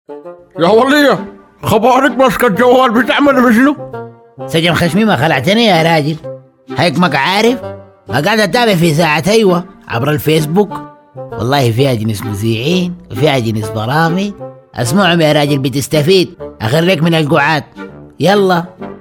يا ولية، خبارك ماسكة الجوال بتعمل شنو؟ سجن خشمي ما خلعتني يا راجل. هيك عارف ما قاعد اتابع في ساعة ايوه عبر الفيسبوك. والله فيها جنس مذيعين وفيها جنس برامج. اسمعهم يا راجل بتستفيد. اخريك من القعاد. يلا.